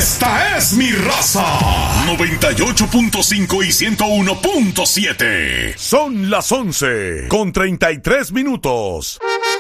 Esta es mi raza. 98.5 y 101.7. Son las 11:33.